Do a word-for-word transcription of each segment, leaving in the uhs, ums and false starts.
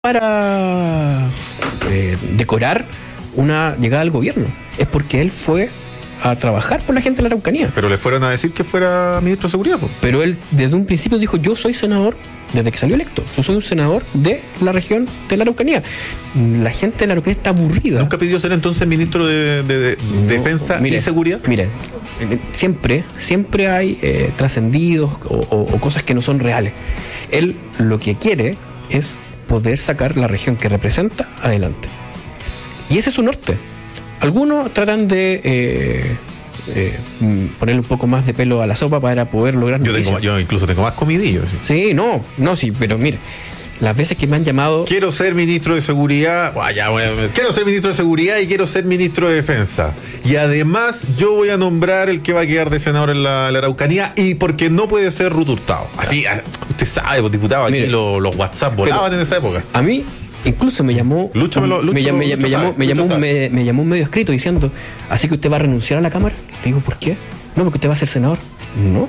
para eh, decorar una llegada al gobierno, es porque él fue a trabajar por la gente de la Araucanía. Pero le fueron a decir que fuera ministro de Seguridad, pues. Pero él desde un principio dijo: yo soy senador, desde que salió electo, yo soy un senador de la región de la Araucanía. La gente de la Araucanía está aburrida. ¿Nunca pidió ser entonces ministro de, de, de no, Defensa mire, y Seguridad? Mire, siempre, siempre hay eh, trascendidos o, o, o cosas que no son reales. Él lo que quiere es poder sacar la región que representa adelante. Y ese es su norte. Algunos tratan de eh, eh, ponerle un poco más de pelo a la sopa para poder lograr... Yo, tengo, yo incluso tengo más comidillos. Sí. sí, no, no, sí, pero mire, las veces que me han llamado... Quiero ser ministro de Seguridad, vaya, bueno, quiero ser ministro de Seguridad y quiero ser ministro de Defensa. Y además yo voy a nombrar el que va a quedar de senador en la, la Araucanía, y porque no puede ser Ruth Hurtado. Así, usted sabe, pues, diputado, aquí los, los WhatsApp volaban en esa época. A mí... Incluso me llamó Lúchamelo, me, Lucho, me, me, Lucho me llamó, sabe, me, llamó Lucho un, me, me llamó un medio escrito diciendo: así que usted va a renunciar a la Cámara. Le digo: ¿por qué? No, porque usted va a ser senador. No.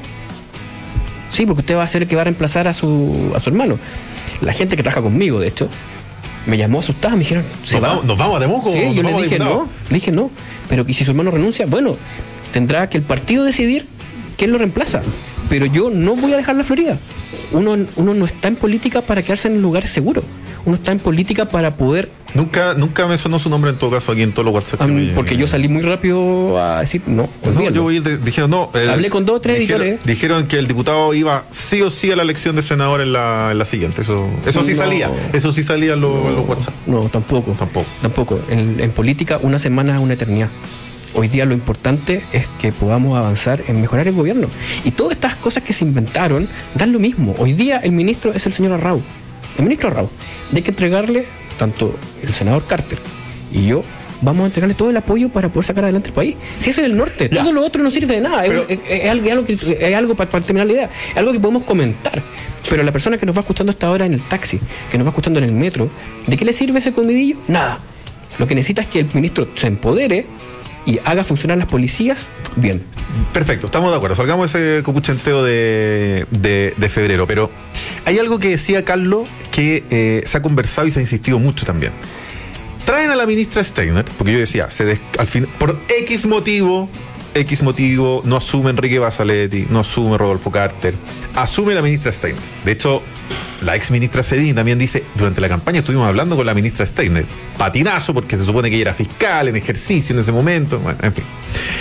Sí, porque usted va a ser el que va a reemplazar a su a su hermano. La gente que trabaja conmigo, de hecho, me llamó asustada, me dijeron: ¿se nos va? Vamos, ¿Nos vamos a Temuco? Sí, yo le dije no, le dije no. Pero ¿y si su hermano renuncia? Bueno, tendrá que el partido decidir quién lo reemplaza. Pero yo no voy a dejar la Florida. Uno, uno no está en política para quedarse en lugares seguros. Uno está en política para poder... Nunca nunca me sonó su nombre en todo caso aquí en todos los WhatsApp. Um, me, porque me... yo salí muy rápido a decir no. No, yo voy a ir de, dijeron no. El, Hablé con dos o tres dijeron, editores. Dijeron que el diputado iba sí o sí a la elección de senador en la, en la siguiente. Eso eso sí no, salía. Eso sí salía en los, no, en los WhatsApp. No, tampoco. Tampoco. Tampoco. En, en política una semana es una eternidad. Hoy día lo importante es que podamos avanzar en mejorar el gobierno. Y todas estas cosas que se inventaron dan lo mismo. Hoy día el ministro es el señor Arrau. El ministro Arrau. Y hay que entregarle, tanto el senador Carter y yo, vamos a entregarle todo el apoyo para poder sacar adelante el país. Si eso es el norte, ya. Todo lo otro no sirve de nada. Pero, es, es, es, algo, es algo, que, es algo para, para terminar la idea. Es algo que podemos comentar. Pero la persona que nos va escuchando hasta ahora en el taxi, que nos va escuchando en el metro, ¿de qué le sirve ese comidillo? Nada. Lo que necesita es que el ministro se empodere y haga funcionar las policías bien. Perfecto, estamos de acuerdo. Salgamos ese copuchenteo de, de, de febrero. Pero hay algo que decía Carlos que eh, se ha conversado y se ha insistido mucho también. Traen a la ministra Steiner, porque yo decía, se des, al fin, por X motivo, X motivo, no asume Enrique Basaletti, no asume Rodolfo Carter, asume la ministra Steiner. De hecho, la ex ministra Sedín también dice: durante la campaña estuvimos hablando con la ministra Steiner. Patinazo, porque se supone que ella era fiscal en ejercicio en ese momento. Bueno, en fin.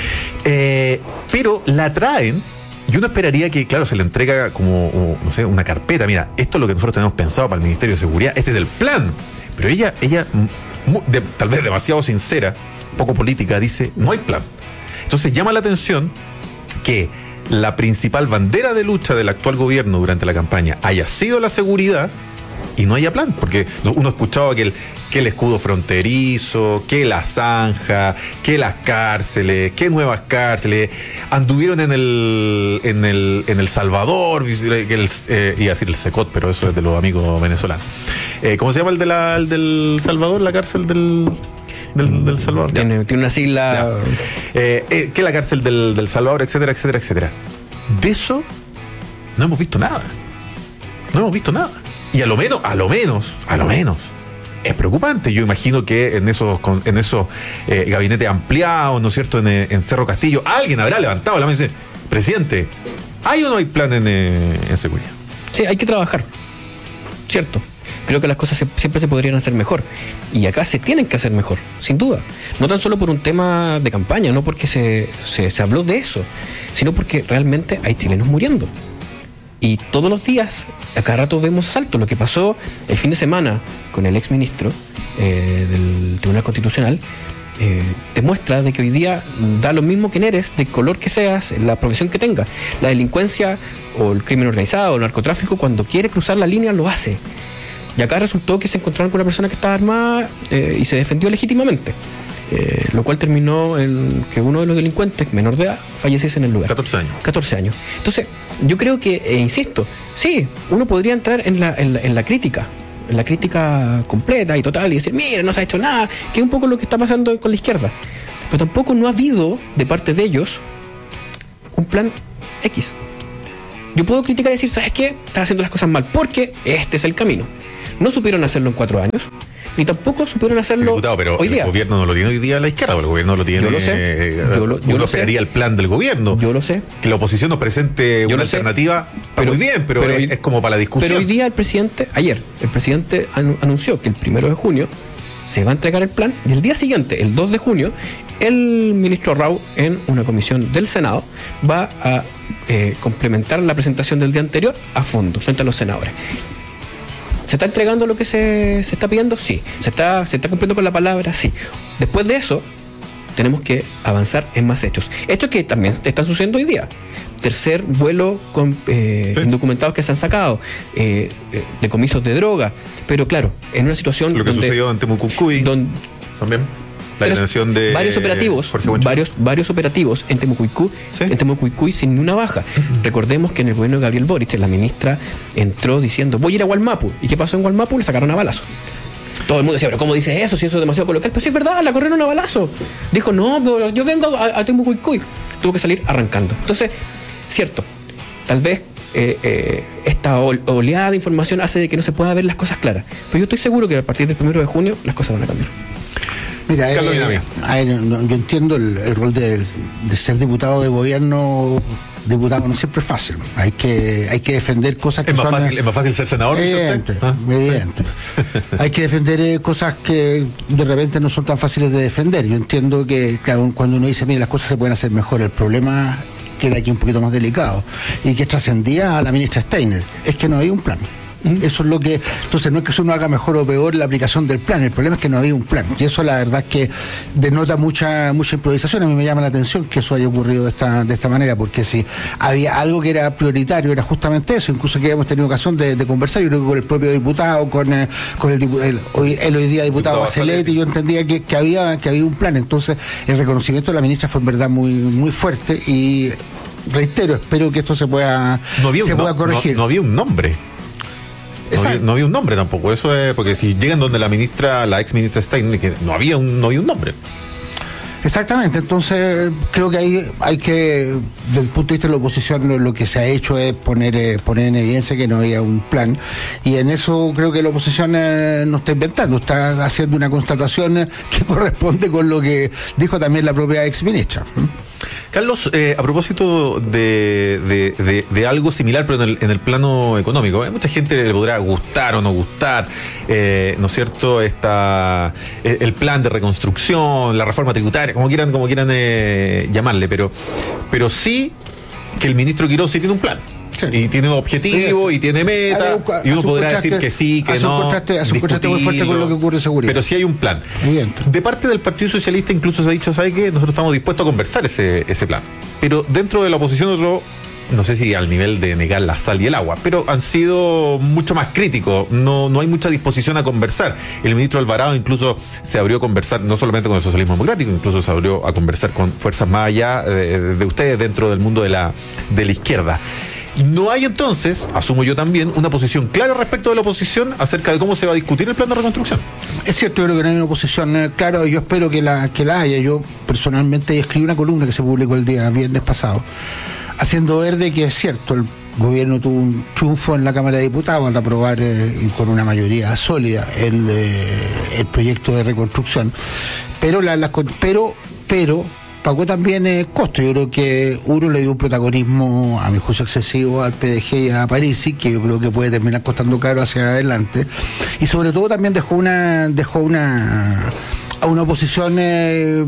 Eh, pero la traen, y uno esperaría que, claro, se le entrega como, no sé, una carpeta. Mira, esto es lo que nosotros tenemos pensado para el Ministerio de Seguridad. Este es el plan. Pero ella, ella de, tal vez demasiado sincera, poco política, dice: no hay plan. Entonces llama la atención que la principal bandera de lucha del actual gobierno durante la campaña haya sido la seguridad y no haya plan, porque uno escuchaba que el, que el escudo fronterizo, que la zanja, que las cárceles, que nuevas cárceles, anduvieron en el en el, en el Salvador, que el, eh, iba a decir el Secot, pero eso es de los amigos venezolanos. Eh, ¿Cómo se llama el, de la, el del Salvador, la cárcel del... Del, del Salvador? Tiene, tiene una sigla. Eh, eh, que la cárcel del, del Salvador, etcétera, etcétera, etcétera. De eso no hemos visto nada. No hemos visto nada. Y a lo menos, a lo menos, a lo menos, es preocupante. Yo imagino que en esos, en esos eh, gabinetes ampliados, ¿no es cierto?, en, en Cerro Castillo, alguien habrá levantado la mano y dice: presidente, ¿hay o no hay plan en, en seguridad? Sí, hay que trabajar. Cierto. Creo que las cosas se, siempre se podrían hacer mejor. Y acá se tienen que hacer mejor, sin duda. No tan solo por un tema de campaña, no porque se, se, se habló de eso, sino porque realmente hay chilenos muriendo. Y todos los días, a cada rato vemos asaltos. Lo que pasó el fin de semana con el exministro eh, del Tribunal Constitucional eh, demuestra de que hoy día da lo mismo quién eres, de color que seas, la profesión que tengas. La delincuencia o el crimen organizado o el narcotráfico, cuando quiere cruzar la línea, lo hace. Y acá resultó que se encontraron con una persona que estaba armada eh, y se defendió legítimamente, eh, lo cual terminó en que uno de los delincuentes, menor de edad, falleciese en el lugar. catorce años. catorce años. Entonces, yo creo que, eh, insisto, sí, uno podría entrar en la, en la, en la crítica, en la crítica completa y total y decir: mira, no se ha hecho nada, que es un poco lo que está pasando con la izquierda. Pero tampoco no ha habido, de parte de ellos, un plan X. Yo puedo criticar y decir: ¿sabes qué? Estás haciendo las cosas mal, porque este es el camino. No supieron hacerlo en cuatro años, ni tampoco supieron hacerlo sí, diputado, pero hoy día. El gobierno no lo tiene hoy día a la izquierda, el gobierno lo tiene. Yo lo sé. Eh, yo lo, yo uno lo esperaría sé. el plan del gobierno. Yo lo sé. Que la oposición nos presente yo una sé. alternativa, está pero, muy bien, pero, pero es, hoy, es como para la discusión. Pero hoy día el presidente, ayer, el presidente anunció que el primero de junio se va a entregar el plan y el día siguiente, el dos de junio, el ministro Rau, en una comisión del Senado, va a eh, complementar la presentación del día anterior a fondo, frente a los senadores. ¿Se está entregando lo que se, se está pidiendo? Sí. ¿Se está, ¿Se está cumpliendo con la palabra? Sí. Después de eso, tenemos que avanzar en más hechos. Hechos que también están sucediendo hoy día. Tercer vuelo con eh, sí. indocumentados que se han sacado, eh, eh, decomisos de droga. Pero claro, en una situación lo que donde, sucedió en Temucuicuy donde, también. La detención de varios operativos, varios, varios operativos en Temucuicuy, ¿sí? en Temucuicuy sin una baja. Uh-huh. Recordemos que en el gobierno de Gabriel Boric, la ministra entró diciendo, voy a ir a Gualmapu. ¿Y qué pasó en Gualmapu? Le sacaron a balazo. Todo el mundo decía, pero ¿cómo dices eso? Si eso es demasiado coloquial. Pero sí es verdad, la corrieron a balazo. Dijo, no, pero yo vengo a, a Temucuicuy. Tuvo que salir arrancando. Entonces, cierto, tal vez eh, eh, esta oleada de información hace de que no se pueda ver las cosas claras. Pero yo estoy seguro que a partir del primero de junio las cosas van a cambiar. Mira, eh, a ver, no, yo entiendo el, el rol de, de ser diputado de gobierno. Diputado no siempre es fácil. Hay que hay que defender cosas que es más son... Fácil, es más fácil ser senador. Evidente, ¿Ah? evidente. Hay que defender eh, cosas que de repente no son tan fáciles de defender. Yo entiendo que, claro, cuando uno dice, mire, las cosas se pueden hacer mejor, el problema queda aquí un poquito más delicado. Y que trascendía a la ministra Steiner. Es que no había un plan. Eso es lo que... Entonces no es que uno haga mejor o peor la aplicación del plan, el problema es que no había un plan, y eso la verdad es que denota mucha mucha improvisación. A mí me llama la atención que eso haya ocurrido de esta de esta manera, porque si había algo que era prioritario era justamente eso, incluso que hemos tenido ocasión de, de conversar, yo creo que con el propio diputado, con, eh, con el, el, hoy, el hoy día diputado Bachelet, yo entendía que, que había que había un plan. Entonces el reconocimiento de la ministra fue en verdad muy, muy fuerte, y reitero, espero que esto se pueda, no había se un, pueda no, corregir. No, no había un nombre. No había, no había un nombre tampoco, eso es porque si llegan donde la ministra, la ex ministra Stein, que no había un, no había un nombre. Exactamente, entonces creo que hay, hay que, desde el punto de vista de la oposición, lo, lo que se ha hecho es poner eh, poner en evidencia que no había un plan, y en eso creo que la oposición eh, no está inventando, está haciendo una constatación eh, que corresponde con lo que dijo también la propia ex ministra. Carlos, eh, a propósito de, de, de, de algo similar, pero en el, en el plano económico, ¿eh? Mucha gente le podrá gustar o no gustar, eh, ¿no es cierto? Esta, el plan de reconstrucción, la reforma tributaria, como quieran, como quieran eh, llamarle, pero, pero sí que el ministro Quirós sí tiene un plan. Sí. Y tiene un objetivo, sí. Y tiene meta, y uno podrá decir que sí, que hace no. Un contraste, hace un contraste muy fuerte con lo que ocurre en seguridad. Pero sí hay un plan. Bien. De parte del Partido Socialista incluso se ha dicho, ¿sabe qué? Nosotros estamos dispuestos a conversar ese, ese plan. Pero dentro de la oposición, otro, no sé si al nivel de negar la sal y el agua, pero han sido mucho más críticos. No, no hay mucha disposición a conversar. El ministro Alvarado incluso se abrió a conversar, no solamente con el socialismo democrático, incluso se abrió a conversar con fuerzas más allá de, de ustedes dentro del mundo de la, de la izquierda. No hay entonces, asumo yo también, una posición clara respecto de la oposición acerca de cómo se va a discutir el plan de reconstrucción. Es cierto, yo creo que no hay una posición eh, clara, yo espero que la, que la haya. Yo personalmente escribí una columna que se publicó el día viernes pasado, haciendo ver de que es cierto, el gobierno tuvo un triunfo en la Cámara de Diputados al aprobar eh, con una mayoría sólida el, eh, el proyecto de reconstrucción, pero la, la, pero pero pagó también eh, costo. Yo creo que uno le dio un protagonismo, a mi juicio, excesivo al P D G y a Parisi, que yo creo que puede terminar costando caro hacia adelante, y sobre todo también dejó una dejó una a una oposición eh,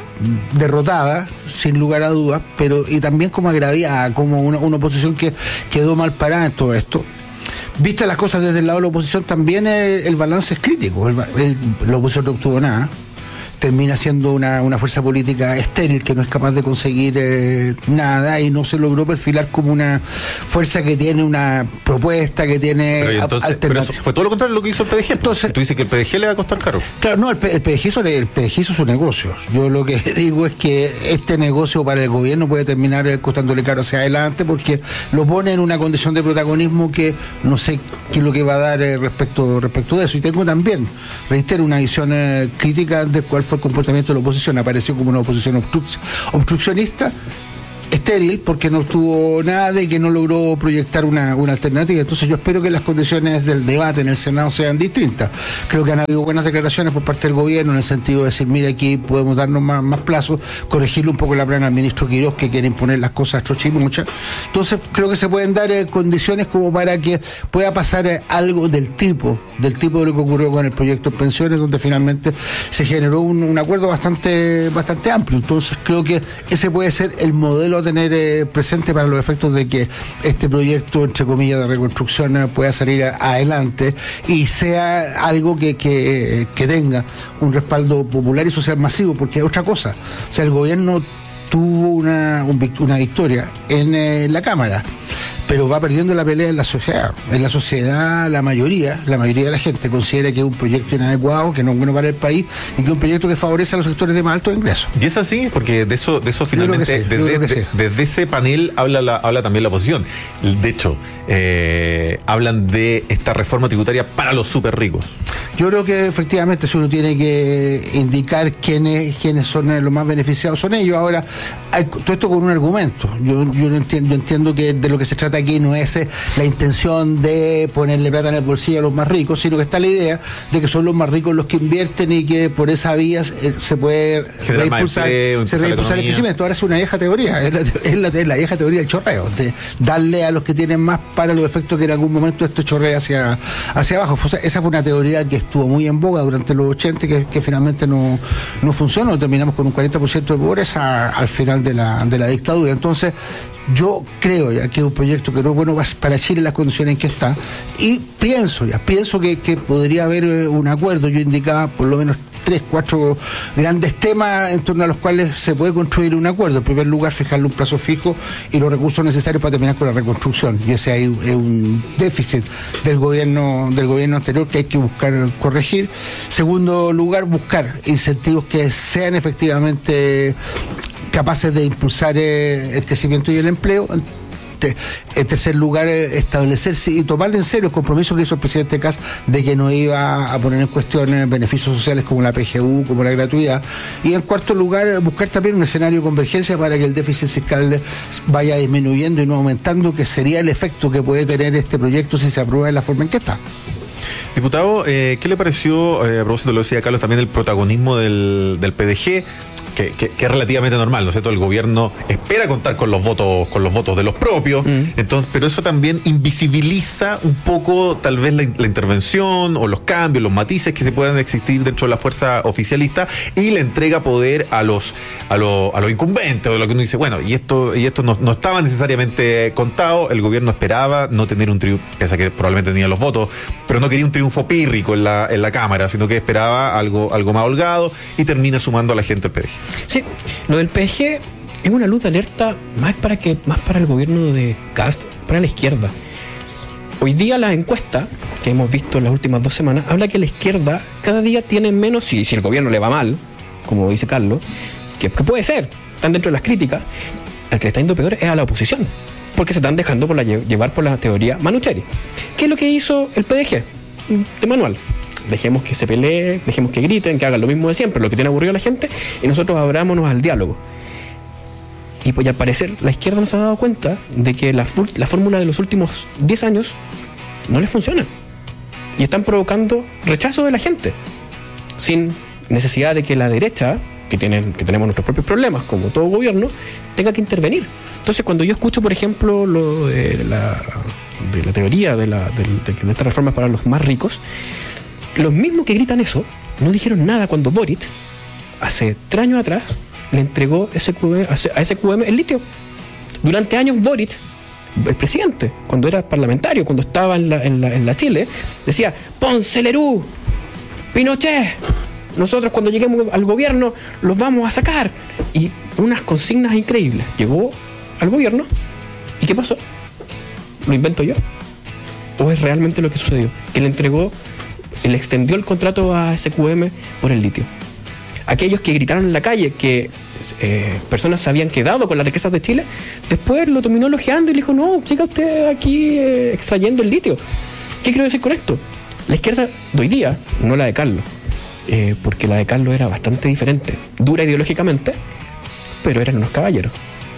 derrotada, sin lugar a dudas, pero y también como agraviada, como una, una oposición que quedó mal parada en todo esto. Vistas las cosas desde el lado de la oposición, también el, el balance es crítico. El, el, la oposición no obtuvo nada, termina siendo una, una fuerza política estéril que no es capaz de conseguir eh, nada, y no se logró perfilar como una fuerza que tiene una propuesta, que tiene alternativas. Fue todo lo contrario de lo que hizo el P D G. Entonces, tú dices que el P D G le va a costar caro. Claro, no, el, el P D G hizo, el P D G hizo su negocio. Yo lo que digo es que este negocio para el gobierno puede terminar costándole caro hacia adelante, porque lo pone en una condición de protagonismo que no sé qué es lo que va a dar eh, respecto, respecto de eso. Y tengo también, reitero, una visión eh, crítica del cual fue el comportamiento de la oposición. Apareció como una oposición obstruc- obstruccionista, estéril porque no obtuvo nada y que no logró proyectar una, una alternativa. Entonces yo espero que las condiciones del debate en el Senado sean distintas. Creo que han habido buenas declaraciones por parte del gobierno en el sentido de decir, mira, aquí podemos darnos más, más plazos, corregirle un poco la plana al ministro Quirós, que quiere imponer las cosas trochimuchas. Entonces creo que se pueden dar eh, condiciones como para que pueda pasar eh, algo del tipo, del tipo de lo que ocurrió con el proyecto de pensiones, donde finalmente se generó un, un acuerdo bastante, bastante amplio. Entonces creo que ese puede ser el modelo a tener eh, presente para los efectos de que este proyecto, entre comillas, de reconstrucción eh, pueda salir a, adelante y sea algo que, que, eh, que tenga un respaldo popular y social masivo, porque es otra cosa. O sea, el gobierno tuvo una, un, una victoria en eh, la Cámara, pero va perdiendo la pelea en la sociedad. En la sociedad, la mayoría, la mayoría de la gente considera que es un proyecto inadecuado, que no es bueno para el país y que es un proyecto que favorece a los sectores de más altos ingresos. Y es así, porque de eso, de eso finalmente, sí, desde, de, desde ese panel habla, la, habla también la oposición. De hecho, eh, hablan de esta reforma tributaria para los súper ricos. Yo creo que efectivamente si uno tiene que indicar quiénes, quiénes son los más beneficiados son ellos. Ahora, hay, todo esto con un argumento. Yo, yo, no entiendo, yo entiendo que de lo que se trata aquí no es eh, la intención de ponerle plata en el bolsillo a los más ricos, sino que está la idea de que son los más ricos los que invierten y que por esa vía eh, se puede reimpulsar, se reimpulsar el crecimiento. Ahora es una vieja teoría, es la, es la, es la vieja teoría del chorreo, de darle a los que tienen más para los efectos que en algún momento esto chorrea hacia, hacia abajo. O sea, esa fue una teoría que estuvo muy en boga durante los ochenta, que, que finalmente no, no funcionó. Terminamos con un cuarenta por ciento de pobreza al final de la, de la dictadura. Entonces, yo creo ya que es un proyecto que no es bueno para Chile en las condiciones en que está, y pienso ya, pienso que, que podría haber un acuerdo. Yo indicaba por lo menos tres, cuatro grandes temas en torno a los cuales se puede construir un acuerdo. En primer lugar, fijarle un plazo fijo y los recursos necesarios para terminar con la reconstrucción. Y ese hay es un déficit del gobierno, del gobierno anterior que hay que buscar corregir. Segundo lugar, buscar incentivos que sean efectivamente capaces de impulsar eh, el crecimiento y el empleo. En tercer lugar, establecerse y tomar en serio el compromiso que hizo el presidente Kast de que no iba a poner en cuestión beneficios sociales como la P G U, como la gratuidad. Y en cuarto lugar, buscar también un escenario de convergencia para que el déficit fiscal vaya disminuyendo y no aumentando, que sería el efecto que puede tener este proyecto si se aprueba de la forma en que está. Diputado, eh, ¿qué le pareció, eh, a propósito lo decía Carlos, también el protagonismo del, del P D G? Que, que, que es relativamente normal, ¿no es cierto? El gobierno espera contar con los votos, con los votos de los propios, mm. entonces, pero eso también invisibiliza un poco tal vez la, la intervención o los cambios, los matices que se puedan existir dentro de la fuerza oficialista, y le entrega poder a los a, lo, a los incumbentes, o lo que uno dice, bueno, y esto, y esto no, no estaba necesariamente contado. El gobierno esperaba no tener un triunfo, pese a que probablemente tenía los votos, pero no quería un triunfo pírrico en la, en la Cámara, sino que esperaba algo, algo más holgado, y termina sumando a la gente el P D G. Sí, lo del P D G es una luz de alerta más para que más para el gobierno de Kast, para la izquierda. Hoy día la encuesta que hemos visto en las últimas dos semanas habla que la izquierda cada día tiene menos, si, si el gobierno le va mal, como dice Carlos, que, que puede ser, están dentro de las críticas, al que le está yendo peor es a la oposición, porque se están dejando por la, llevar por la teoría Manucheri. ¿Qué es lo que hizo el P D G? De manual. Dejemos que se peleen, dejemos que griten, que hagan lo mismo de siempre, lo que tiene aburrido a la gente, y nosotros abrámonos al diálogo. Y pues al parecer la izquierda no se ha dado cuenta de que la, la fórmula de los últimos diez años no les funciona. Y están provocando rechazo de la gente, sin necesidad de que la derecha, que, tienen, que tenemos nuestros propios problemas, como todo gobierno, tenga que intervenir. Entonces, cuando yo escucho, por ejemplo, lo de la, de la teoría de, la, de, de, de esta reforma para los más ricos, los mismos que gritan eso no dijeron nada cuando Boric, hace tres años atrás, le entregó S Q M, a S Q M el litio. Durante años Boric, el presidente, cuando era parlamentario, cuando estaba en la, en la, en la Chile, decía: Ponce Lerú, Pinochet, nosotros cuando lleguemos al gobierno los vamos a sacar. Y unas consignas increíbles. Llegó al gobierno, ¿y qué pasó? ¿Lo invento yo? ¿O es realmente lo que sucedió? Que le entregó, le extendió el contrato a S Q M por el litio. Aquellos que gritaron en la calle que eh, personas se habían quedado con las riquezas de Chile, después lo terminó elogiando y le dijo: no, siga usted aquí eh, extrayendo el litio. ¿Qué quiero decir con esto? La izquierda de hoy día, no la de Carlos, eh, porque la de Carlos era bastante diferente, dura ideológicamente, pero eran unos caballeros.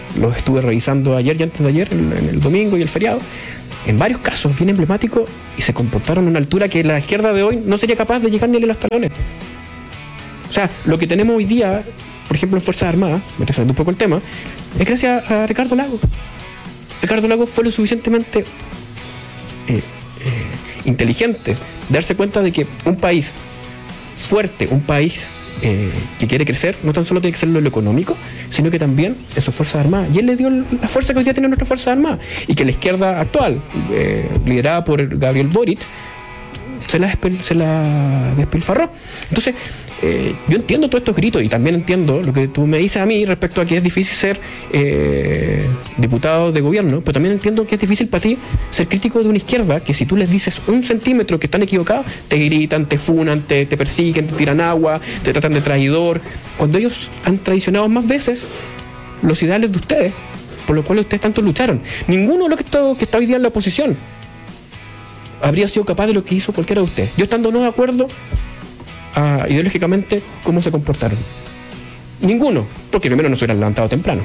los estuve revisando ayer y antes de ayer, en, en el domingo y el feriado, en varios casos bien emblemáticos, y se comportaron a una altura que la izquierda de hoy no sería capaz de llegar ni a los talones. O sea, lo que tenemos hoy día, por ejemplo, en Fuerzas Armadas, me estoy saliendo un poco el tema, es gracias a Ricardo Lagos. Ricardo Lagos fue lo suficientemente eh, eh, inteligente de darse cuenta de que un país fuerte, un país eh, que quiere crecer, no tan solo tiene que ser en lo económico, sino que también en sus Fuerzas Armadas. Y él le dio la fuerza que hoy día tienen nuestras Fuerzas Armadas, y que la izquierda actual, eh, liderada por Gabriel Boric, se la, despil, se la despilfarró. Entonces, eh, yo entiendo todos estos gritos, y también entiendo lo que tú me dices a mí respecto a que es difícil ser eh, diputado de gobierno, pero también entiendo que es difícil para ti ser crítico de una izquierda que, si tú les dices un centímetro que están equivocados, te gritan, te funan, te, te persiguen, te tiran agua, te tratan de traidor, cuando ellos han traicionado más veces los ideales de ustedes, por los cuales ustedes tanto lucharon. Ninguno de los que está, que está hoy día en la oposición habría sido capaz de lo que hizo cualquiera de ustedes. Yo estando no de acuerdo uh, ideológicamente cómo se comportaron. Ninguno, porque primero no se hubieran levantado temprano.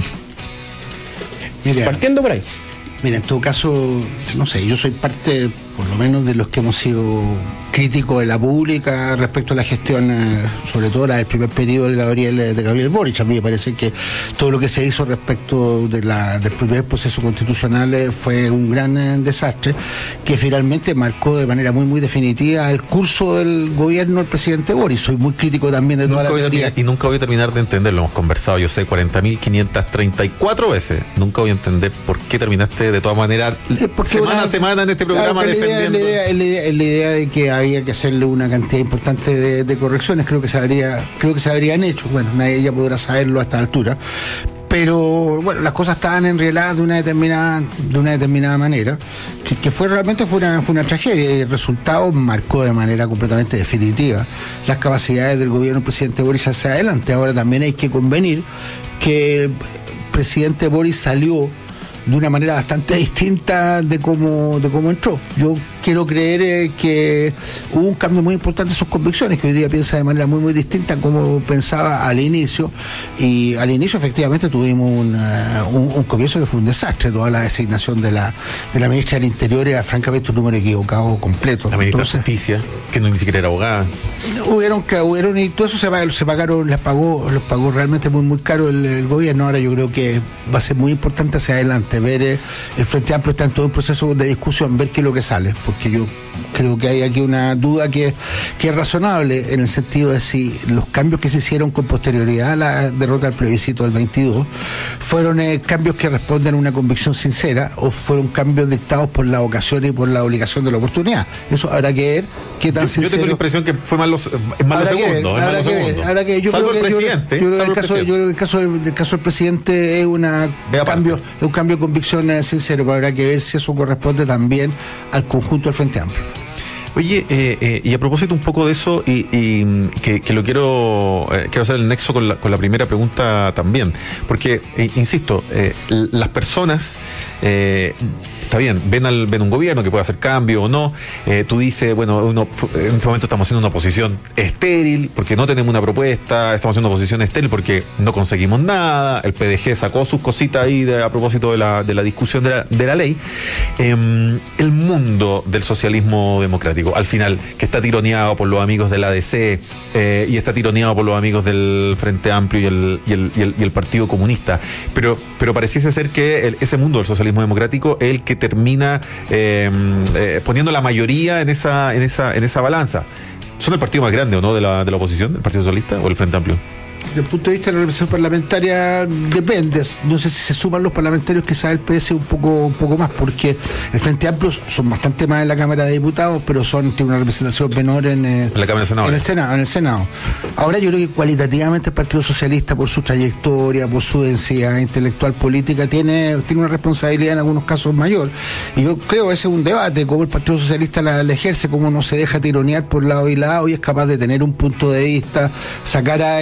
Mira, partiendo por ahí. Mira, en todo caso, no sé, yo soy parte, por lo menos, de los que hemos sido críticos de la pública respecto a la gestión, eh, sobre todo la del primer periodo de Gabriel, de Gabriel Boric. A mí me parece que todo lo que se hizo respecto de la, del primer proceso constitucional eh, fue un gran eh, desastre, que finalmente marcó de manera muy muy definitiva el curso del gobierno del presidente Boric. Soy muy crítico también de toda nunca la teoría. Terminar, y nunca voy a terminar de entenderlo, hemos conversado, yo sé, cuarenta mil quinientas treinta y cuatro veces. Nunca voy a entender por qué terminaste de todas maneras semana una, a semana en este programa, claro, defendiendo. La idea, la, idea, la idea de que había que hacerle una cantidad importante de, de correcciones, creo que se habría, creo que se habrían hecho. Bueno, nadie ya podrá saberlo a esta altura. Pero bueno, las cosas estaban enrieladas de una determinada, de una determinada manera, que, que fue realmente fue una, fue una tragedia, y el resultado marcó de manera completamente definitiva las capacidades del gobierno del presidente Boric hacia adelante. Ahora también hay que convenir que el presidente Boric salió de una manera bastante distinta de cómo, de cómo entró. Yo quiero creer eh, que hubo un cambio muy importante en sus convicciones, que hoy día piensa de manera muy muy distinta a como pensaba al inicio, y al inicio efectivamente tuvimos un, uh, un, un comienzo que fue un desastre. Toda la designación de la de la ministra del Interior era francamente un número equivocado completo. La ministra Entonces, de Justicia, que no ni siquiera era abogada. Hubieron, que hubieron y todo eso se, pagaron, se pagaron, les pagó, los pagó realmente muy muy caro el, el gobierno. Ahora yo creo que va a ser muy importante hacia adelante ver eh, el Frente Amplio está en todo un proceso de discusión, ver qué es lo que sale, porque yo creo que hay aquí una duda que, que es razonable, en el sentido de si los cambios que se hicieron con posterioridad a la derrota del plebiscito del veintidós fueron eh, cambios que responden a una convicción sincera, o fueron cambios dictados por la ocasión y por la obligación de la oportunidad. Eso habrá que ver qué tan yo, sincero. Yo tengo la impresión que fue más los, es más habrá lo segundo. Ver, habrá, que ver, habrá que yo salvo creo que el presidente. Yo, yo creo que el caso, presidente. yo creo que el caso del, del caso del presidente es una cambio, es un cambio de convicción eh, sincero, pero habrá que ver si eso corresponde también al conjunto del Frente Amplio. Oye, eh, eh, y a propósito un poco de eso, y, y que, que lo quiero eh, quiero hacer el nexo con la, con la primera pregunta también, porque, eh, insisto, eh, las personas, eh, está bien, ven al ven un gobierno que puede hacer cambio o no, eh, tú dices, bueno, uno, en este momento estamos haciendo una oposición estéril, porque no tenemos una propuesta, estamos haciendo una oposición estéril porque no conseguimos nada, el P D G sacó sus cositas ahí de, a propósito de la, de la discusión de la, de la ley. Eh, el mundo del socialismo democrático, al final, que está tironeado por los amigos de la A D C eh, y está tironeado por los amigos del Frente Amplio y el, y el, y el, y el Partido Comunista, pero, pero pareciese ser que el, ese mundo del socialismo democrático es el que termina eh, eh, poniendo la mayoría en esa, en esa, en esa balanza. ¿Son el partido más grande o no de la, de la oposición, el Partido Socialista o el Frente Amplio? Desde el punto de vista de la representación parlamentaria depende, no sé si se suman los parlamentarios, quizás el P S un poco un poco más, porque el Frente Amplio son bastante más en la Cámara de Diputados, pero son tiene una representación menor en, eh, en la Cámara de Senado, en el Senado, en el Senado. Ahora yo creo que cualitativamente el Partido Socialista, por su trayectoria, por su densidad intelectual política, tiene, tiene una responsabilidad en algunos casos mayor, y yo creo que ese es un debate, cómo el Partido Socialista la, la ejerce, cómo no se deja tironear por lado y lado y es capaz de tener un punto de vista, sacar adelante una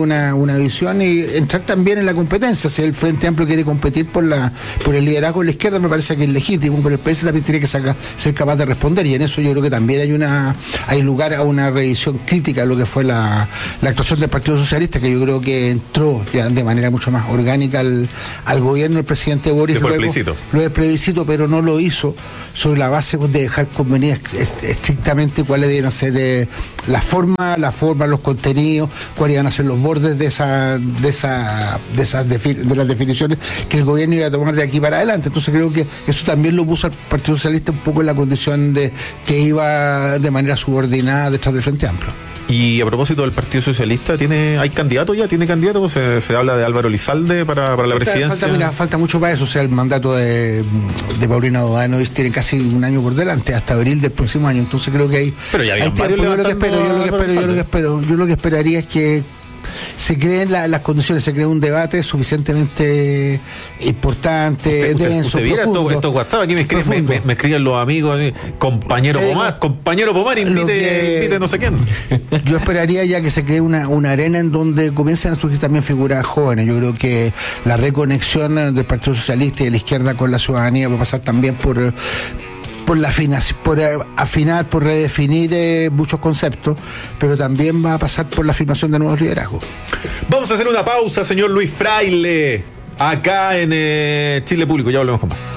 una, una visión y entrar también en la competencia. Si el Frente Amplio quiere competir por la por el liderazgo de la izquierda, me parece que es legítimo, pero el P S también tiene que sacar, ser capaz de responder, y en eso yo creo que también hay una hay lugar a una revisión crítica de lo que fue la, la actuación del Partido Socialista, que yo creo que entró ya de manera mucho más orgánica al, al gobierno del presidente Boris Después luego, plebiscito. lo del plebiscito, pero no lo hizo sobre la base de dejar convenidas estrictamente cuáles deben ser eh, la forma, la forma, los contenidos, cuáles iban a ser los bordes de esa, de esa, de esas defi- de las definiciones que el gobierno iba a tomar de aquí para adelante. Entonces creo que eso también lo puso al Partido Socialista un poco en la condición de que iba de manera subordinada detrás del Frente Amplio. Y a propósito del Partido Socialista, ¿tiene hay candidato ya? ¿Tiene candidato? Se, se habla de Álvaro Elizalde para, para la Falta, presidencia. falta, mira, falta mucho para eso. O sea, el mandato de, de Paulina Bodanovich tiene casi un año por delante, hasta abril del próximo año. Entonces creo que hay. Pero ya había hay tiempo. Yo lo que espero, yo lo que espero, yo lo que espero, yo lo que esperaría es que se creen la, las condiciones, se cree un debate suficientemente importante, usted, denso, usted viera profundo, estos, estos WhatsApp, aquí me escriben, me, me, me escriben los amigos, eh, compañero Eh, Pomar, no, compañero Pomar, invite, que- invite no sé quién. Yo esperaría ya que se cree una, una arena en donde comiencen a surgir también figuras jóvenes. Yo creo que la reconexión del Partido Socialista y de la izquierda con la ciudadanía va a pasar también por eh, por la afina- por eh, afinar, por redefinir eh, muchos conceptos, pero también va a pasar por la afirmación de nuevos liderazgos. Vamos a hacer una pausa, señor Luis Fraile, acá en eh, Chile Público, ya volvemos con más.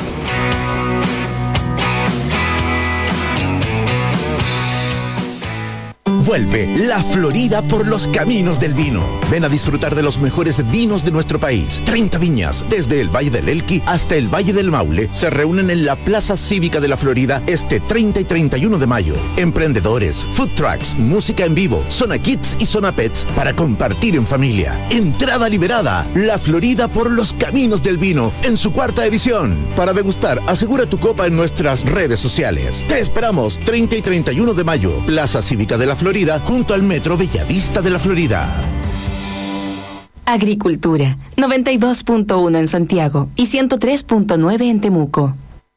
Vuelve La Florida por los caminos del vino. Ven a disfrutar de los mejores vinos de nuestro país. treinta viñas, desde el Valle del Elqui hasta el Valle del Maule, se reúnen en la Plaza Cívica de La Florida este treinta y treinta y uno de mayo. Emprendedores, food trucks, música en vivo, zona kids y zona pets para compartir en familia. Entrada liberada. La Florida por los caminos del vino en su cuarta edición. Para degustar, asegura tu copa en nuestras redes sociales. Te esperamos treinta y treinta y uno de mayo. Plaza Cívica de La Florida, junto al Metro Bellavista de La Florida. Agricultura, noventa y dos punto uno en Santiago y ciento tres punto nueve en Temuco.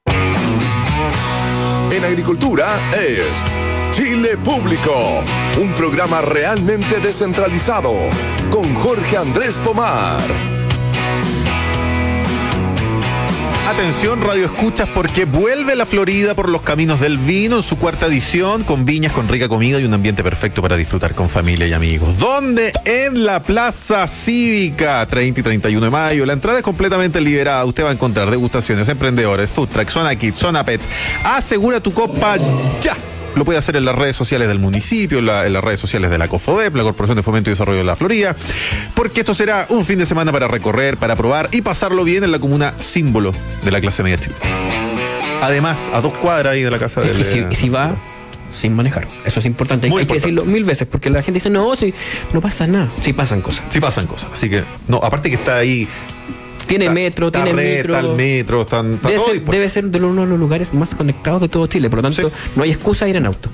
En Agricultura es Chile Público, un programa realmente descentralizado, con Jorge Andrés Pomar. Atención, Radio Escuchas, porque vuelve La Florida por los caminos del vino en su cuarta edición, con viñas, con rica comida y un ambiente perfecto para disfrutar con familia y amigos. ¿Dónde? En la Plaza Cívica, treinta y treinta y uno de mayo. La entrada es completamente liberada. Usted va a encontrar degustaciones, emprendedores, food truck, zona kids, zona pets. Asegura tu copa ya. Lo puede hacer en las redes sociales del municipio, en, la, en las redes sociales de la COFODEP, la Corporación de Fomento y Desarrollo de la Florida, porque esto será un fin de semana para recorrer, para probar y pasarlo bien en la comuna símbolo de la clase media chilena. Además, a dos cuadras ahí de la casa Sí, del... y, si, y si va sin manejar, eso es importante. Hay, Muy hay que importante. decirlo mil veces, porque la gente dice, no, si no pasa nada. Sí pasan cosas. Sí pasan cosas, así que, no, aparte que está ahí... Tiene está- metro, está tiene red, micro. Está el metro, están, está Debe todo ser, dispuesto. debe ser de uno de los lugares más conectados de todo Chile, por lo tanto, Sí. no hay excusa a ir en auto.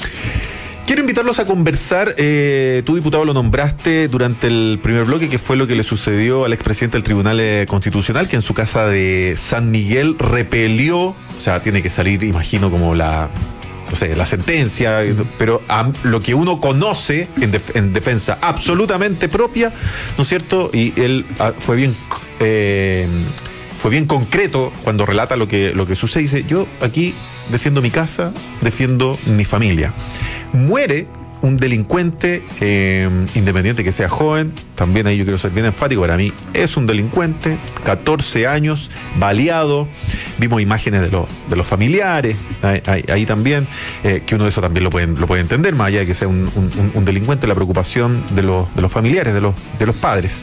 Quiero invitarlos a conversar. Eh, tú, diputado, lo nombraste durante el primer bloque, que fue lo que le sucedió al expresidente del Tribunal eh, Constitucional, que en su casa de San Miguel repelió, o sea, tiene que salir, imagino, como la... no sé, la sentencia, pero a, lo que uno conoce en, def, en defensa absolutamente propia, ¿no es cierto? Y él a, fue bien eh, fue bien concreto cuando relata lo que, lo que sucede. Dice, yo aquí defiendo mi casa, defiendo mi familia. Muere un delincuente, eh, independiente que sea joven, también ahí yo quiero ser bien enfático, para mí es un delincuente, catorce años, baleado, vimos imágenes de, lo, de los familiares, ahí, ahí, ahí también, eh, que uno de eso también lo puede, lo puede entender, más allá de que sea un, un, un delincuente, la preocupación de los, de los familiares, de los, de los padres.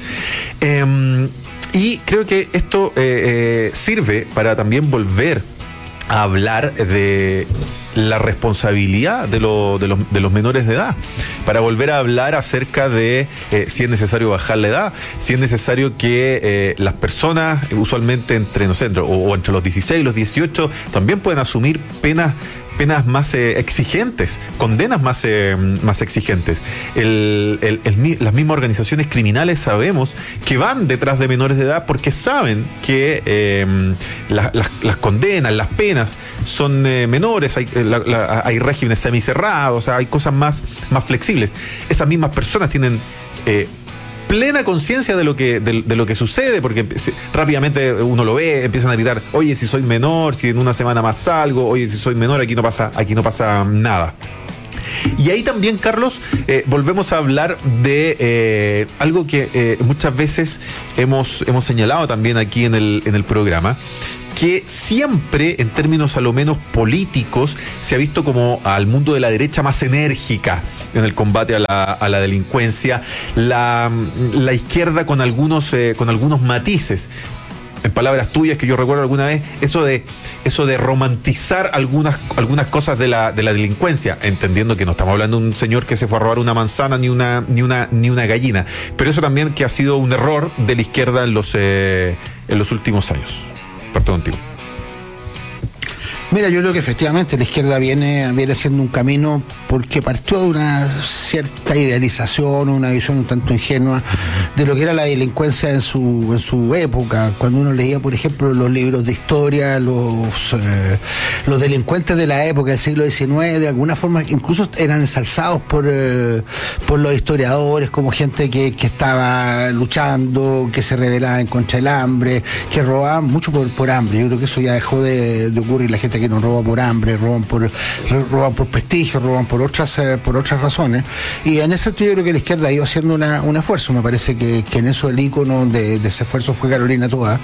Eh, y creo que esto eh, eh, sirve para también volver a hablar de la responsabilidad de, lo, de, los, de los menores de edad, para volver a hablar acerca de eh, si es necesario bajar la edad, si es necesario que eh, las personas, usualmente entre, no sé, entre, o, o entre los dieciséis y los dieciocho, también pueden asumir penas penas más eh, exigentes, condenas más, eh, más exigentes. El, el, el, las mismas organizaciones criminales sabemos que van detrás de menores de edad porque saben que eh, la, las, las condenas, las penas son eh, menores, hay, la, la, hay regímenes semicerrados, o sea, hay cosas más, más flexibles. Esas mismas personas tienen... Eh, plena conciencia de lo que de, de lo que sucede, porque se, rápidamente uno lo ve, empiezan a gritar, oye, si soy menor, si en una semana más salgo, oye, si soy menor, aquí no pasa, aquí no pasa nada. Y ahí también, Carlos, eh, volvemos a hablar de eh, algo que eh, muchas veces hemos, hemos señalado también aquí en el, en el programa, que siempre, en términos a lo menos políticos, se ha visto como al mundo de la derecha más enérgica en el combate a la, a la delincuencia, la, la izquierda con algunos, eh, con algunos matices. En palabras tuyas, que yo recuerdo alguna vez, eso de eso de romantizar algunas algunas cosas de la de la delincuencia, entendiendo que no estamos hablando de un señor que se fue a robar una manzana ni una ni una ni una gallina, pero eso también que ha sido un error de la izquierda en los eh, en los últimos años. Parto contigo. Mira, yo creo que efectivamente la izquierda viene, viene haciendo un camino porque partió de una cierta idealización, una visión un tanto ingenua de lo que era la delincuencia en su en su época. Cuando uno leía, por ejemplo, los libros de historia, los eh, los delincuentes de la época del siglo diecinueve, de alguna forma incluso eran ensalzados por eh, por los historiadores como gente que, que estaba luchando, que se rebelaba en contra del hambre, que robaban mucho por, por hambre. Yo creo que eso ya dejó de, de ocurrir. La gente que no roba por hambre, roban por roban por prestigio, roban por otras eh, por otras razones, y en ese sentido yo creo que la izquierda ha ido haciendo una, un esfuerzo. Me parece que, que en eso el ícono de, de ese esfuerzo fue Carolina Toa,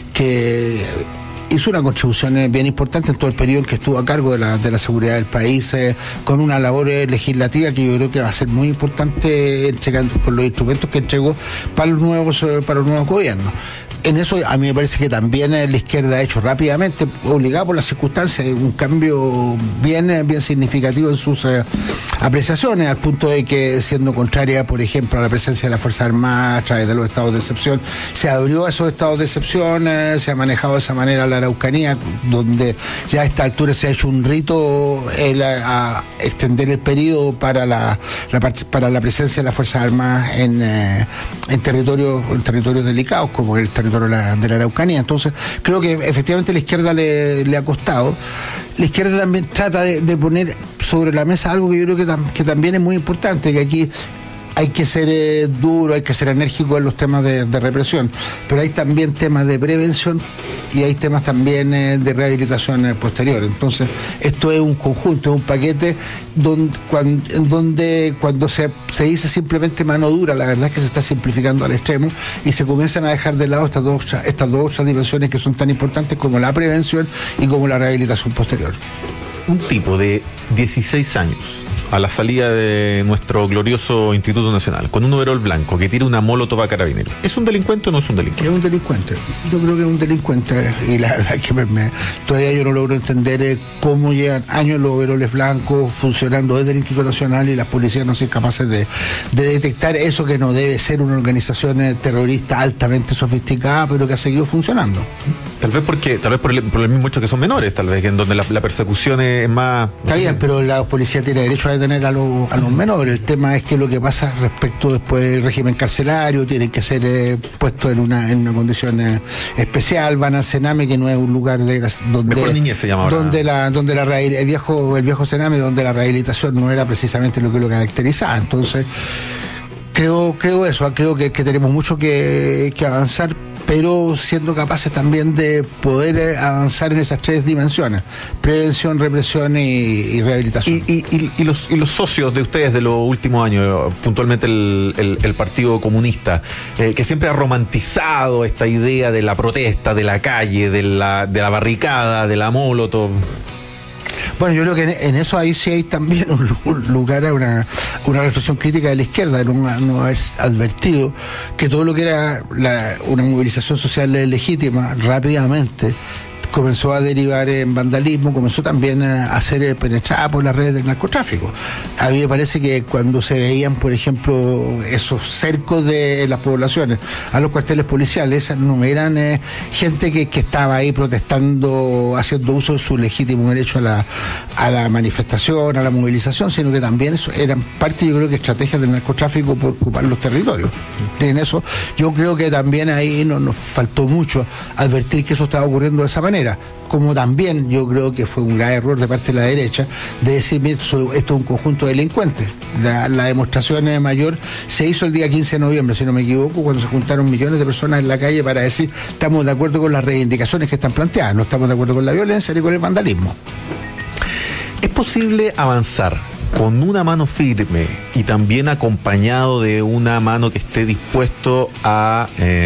que hizo una contribución bien importante en todo el periodo en que estuvo a cargo de la, de la seguridad del país, eh, con una labor eh, legislativa que yo creo que va a ser muy importante entregando con los instrumentos que entregó para los nuevos eh, para los nuevos gobiernos. En eso a mí me parece que también la izquierda ha hecho rápidamente, obligada por las circunstancias, un cambio bien, bien significativo en sus eh, apreciaciones, al punto de que, siendo contraria, por ejemplo, a la presencia de las Fuerzas Armadas a través de los estados de excepción, se abrió a esos estados de excepción, eh, se ha manejado de esa manera la Araucanía, donde ya a esta altura se ha hecho un rito el, a, a extender el periodo para la, la para la presencia de las Fuerzas Armadas en, eh, en territorios en territorios delicados, como el territorio de la, de la Araucanía. Entonces creo que efectivamente la izquierda le, le ha costado. La izquierda también trata de, de poner sobre la mesa algo que yo creo que, tam, que también es muy importante, que aquí hay que ser eh, duro, hay que ser enérgico en los temas de, de represión, pero hay también temas de prevención y hay temas también eh, de rehabilitación eh, posterior. Entonces, esto es un conjunto, es un paquete donde cuando, donde, cuando se, se dice simplemente mano dura, la verdad es que se está simplificando al extremo y se comienzan a dejar de lado estas dos, estas dos otras dimensiones que son tan importantes como la prevención y como la rehabilitación posterior. Un tipo de dieciséis años, a la salida de nuestro glorioso Instituto Nacional, con un overol blanco que tira una molotov a Carabineros, ¿es un delincuente o no es un delincuente? Es un delincuente, yo creo que es un delincuente, y la verdad que me, me, todavía yo no logro entender eh, cómo llevan años los overoles blancos funcionando desde el Instituto Nacional y las policías no son capaces de, de detectar eso, que no debe ser una organización eh, terrorista altamente sofisticada, pero que ha seguido funcionando. Tal vez porque, tal vez por el, por el mismo hecho que son menores, tal vez, en donde la, la persecución es más... Está bien, pero la policía tiene derecho a detener a los, a los menores. El tema es que lo que pasa respecto después del régimen carcelario, tienen que ser eh, puestos en una, en una condición eh, especial, van al Sename, que no es un lugar de donde... Mejor niñez se llama ahora. Donde la, donde la el viejo, el viejo Sename, donde la rehabilitación no era precisamente lo que lo caracterizaba. Entonces, creo, creo eso, creo que, que tenemos mucho que, que avanzar, pero siendo capaces también de poder avanzar en esas tres dimensiones: prevención, represión y, y rehabilitación. Y, y, y, y, los, y los socios de ustedes de los últimos años, puntualmente el, el, el Partido Comunista, eh, que siempre ha romantizado esta idea de la protesta, de la calle, de la, de la barricada, de la molotov. Bueno, yo creo que en, en eso ahí sí hay también un, un lugar a una, una reflexión crítica de la izquierda, no, no haber advertido que todo lo que era la, una movilización social legítima rápidamente comenzó a derivar en vandalismo, comenzó también a ser penetrada por las redes del narcotráfico. A mí me parece que cuando se veían, por ejemplo, esos cercos de las poblaciones a los cuarteles policiales, esas no eran eh, gente que, que estaba ahí protestando, haciendo uso de su legítimo derecho a la, a la manifestación, a la movilización, sino que también eso eran parte, yo creo que, estrategias del narcotráfico por ocupar los territorios. En eso yo creo que también ahí no, nos faltó mucho advertir que eso estaba ocurriendo de esa manera. manera. Como también yo creo que fue un grave error de parte de la derecha de decir, mira, esto, esto es un conjunto de delincuentes. La, la demostración mayor se hizo el día quince de noviembre, si no me equivoco, cuando se juntaron millones de personas en la calle para decir, estamos de acuerdo con las reivindicaciones que están planteadas, no estamos de acuerdo con la violencia ni con el vandalismo. ¿Es posible avanzar con una mano firme y también acompañado de una mano que esté dispuesto a, eh,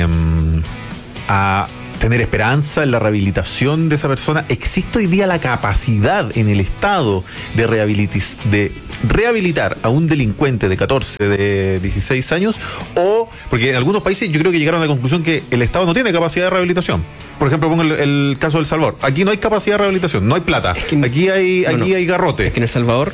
a tener esperanza en la rehabilitación de esa persona? ¿Existe hoy día la capacidad en el Estado de, rehabilitis, de rehabilitar a un delincuente de catorce, de dieciséis años? O, porque en algunos países yo creo que llegaron a la conclusión que el Estado no tiene capacidad de rehabilitación. Por ejemplo, pongo el, el caso de El Salvador. Aquí no hay capacidad de rehabilitación, no hay plata. Es que, aquí hay, no, aquí no. hay garrote. Es que en El Salvador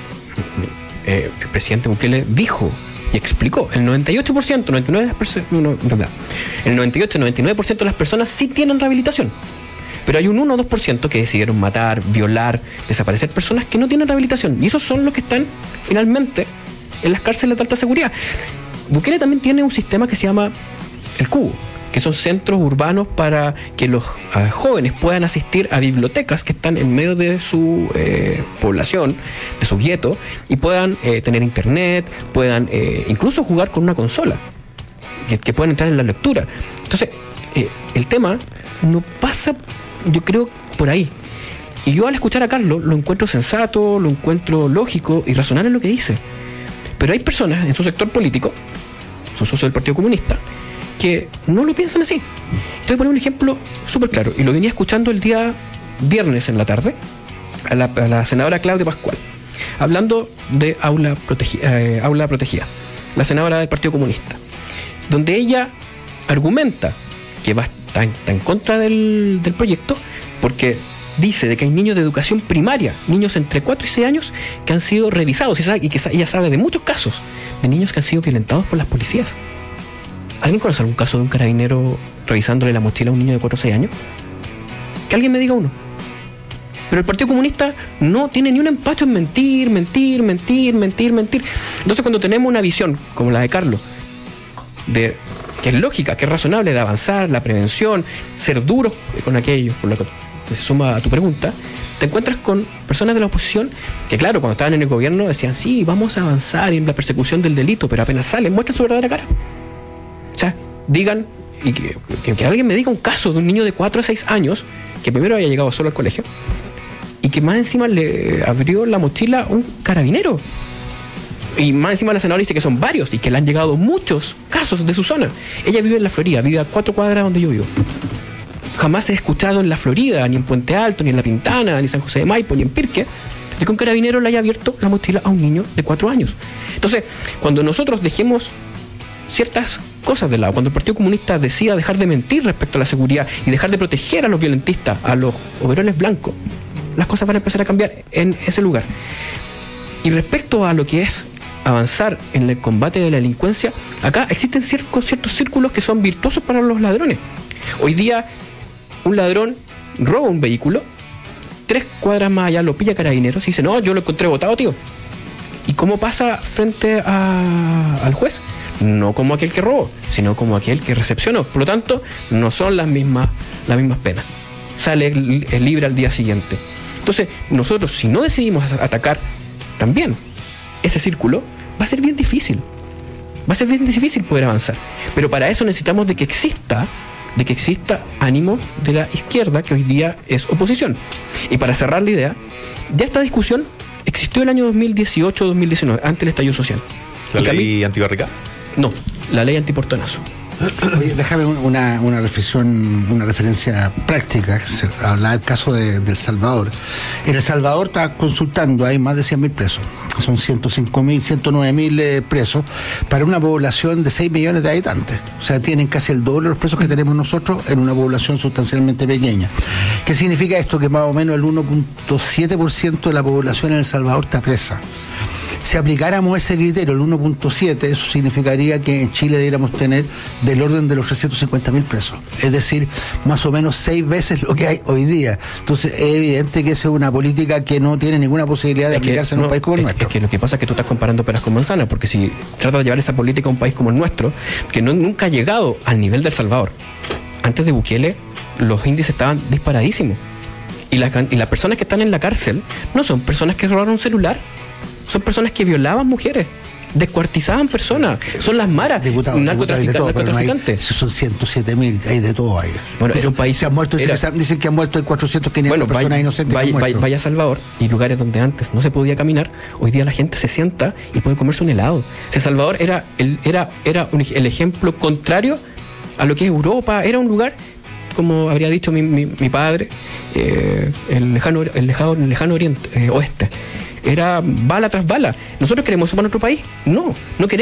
eh, el presidente Bukele dijo y explicó, el noventa y ocho por ciento, noventa y nueve por ciento, no, no, el noventa y ocho, noventa y nueve por ciento de las personas sí tienen rehabilitación. Pero hay un uno o dos por ciento que decidieron matar, violar, desaparecer personas que no tienen rehabilitación. Y esos son los que están finalmente en las cárceles de alta seguridad. Bukele también tiene un sistema que se llama el Cubo, que son centros urbanos para que los uh, jóvenes puedan asistir a bibliotecas que están en medio de su eh, población, de su gueto, y puedan eh, tener internet, puedan eh, incluso jugar con una consola, que, que puedan entrar en la lectura. Entonces, eh, el tema no pasa, yo creo, por ahí. Y yo al escuchar a Carlos lo encuentro sensato, lo encuentro lógico y razonable en lo que dice. Pero hay personas en su sector político, son socios del Partido Comunista, que no lo piensan así. Te voy a poner un ejemplo súper claro, y lo venía escuchando el día viernes en la tarde a la, a la senadora Claudia Pascual, hablando de aula, protegi, eh, aula protegida, la senadora del Partido Comunista, donde ella argumenta que va está en, está en contra del, del proyecto porque dice de que hay niños de educación primaria, niños entre cuatro y seis años, que han sido revisados, y, sabe, y que ella sabe de muchos casos de niños que han sido violentados por las policías. ¿Alguien conoce algún caso de un carabinero revisándole la mochila a un niño de cuatro o seis años? Que alguien me diga uno. Pero el Partido Comunista no tiene ni un empacho en mentir, mentir, mentir, mentir, mentir. Entonces, cuando tenemos una visión como la de Carlos, de, que es lógica, que es razonable, de avanzar, la prevención, ser duros con aquello, por lo que se suma a tu pregunta, te encuentras con personas de la oposición que, claro, cuando estaban en el gobierno decían, sí, vamos a avanzar en la persecución del delito, pero apenas salen, muestran su verdadera cara. O sea, digan, y que, que, que alguien me diga un caso de un niño de cuatro a seis años que primero haya llegado solo al colegio y que más encima le abrió la mochila a un carabinero. Y más encima la senadora dice que son varios y que le han llegado muchos casos de su zona. Ella vive en la Florida, vive a cuatro cuadras donde yo vivo. Jamás he escuchado en la Florida, ni en Puente Alto, ni en La Pintana, ni en San José de Maipo, ni en Pirque, de que un carabinero le haya abierto la mochila a un niño de cuatro años. Entonces, cuando nosotros dejemos ciertas cosas de lado, cuando el Partido Comunista decida dejar de mentir respecto a la seguridad y dejar de proteger a los violentistas, a los overoles blancos, las cosas van a empezar a cambiar en ese lugar. Y respecto a lo que es avanzar en el combate de la delincuencia, acá existen ciertos, ciertos círculos que son virtuosos para los ladrones. Hoy día un ladrón roba un vehículo, tres cuadras más allá lo pilla carabineros y dice, no, yo lo encontré botado, tío. ¿Y cómo pasa frente a, al juez? No como aquel que robó, sino como aquel que recepcionó. Por lo tanto, no son las mismas, las mismas penas. Sale libre al día siguiente. Entonces, nosotros, si no decidimos atacar también ese círculo, va a ser bien difícil. Va a ser bien difícil poder avanzar. Pero para eso necesitamos de que exista, de que exista ánimo de la izquierda, que hoy día es oposición. Y para cerrar la idea, ya esta discusión existió el año dos mil dieciocho dos mil diecinueve, antes del estallido social. ¿La ley antibarricada? No, la ley antiportonazo. Oye, déjame una, una reflexión, una referencia práctica. Se hablaba del caso de, de El Salvador. En El Salvador está consultando, hay más de cien mil presos. Son ciento cinco mil, ciento nueve mil eh, presos para una población de seis millones de habitantes. O sea, tienen casi el doble de los presos que tenemos nosotros en una población sustancialmente pequeña. ¿Qué significa esto? Que más o menos el uno punto siete por ciento de la población en El Salvador está presa. Si aplicáramos ese criterio, el uno punto siete, eso significaría que en Chile debiéramos tener del orden de los trescientos cincuenta mil presos. Es decir, más o menos seis veces lo que hay hoy día. Entonces, es evidente que esa es una política que no tiene ninguna posibilidad de es aplicarse que, en un no, país como el es, nuestro. Es que lo que pasa es que tú estás comparando peras con manzanas, porque si tratas de llevar esa política a un país como el nuestro, que no, nunca ha llegado al nivel de El Salvador. Antes de Bukele, los índices estaban disparadísimos. Y, la, y las personas que están en la cárcel no son personas que robaron un celular, son personas que violaban mujeres, descuartizaban personas, son las maras, diputados, narcotrafic- todo, narcotraficantes. No hay, si son ciento siete mil, hay de todo ahí. Bueno, es un país. Se han muerto, era, dicen, dicen que han muerto hay cuatrocientos, quinientas bueno, personas vaya, inocentes. Vaya, que han vaya, muerto. vaya a Salvador y lugares donde antes no se podía caminar, hoy día la gente se sienta y puede comerse un helado. O sea, Salvador era el, era, era un, el ejemplo contrario a lo que es Europa. Era un lugar, como habría dicho mi, mi, mi padre, eh, el lejano, el lejano, el lejano oriente, eh, oeste. Era bala tras bala. ¿Nosotros queremos eso para nuestro país? No, no queremos.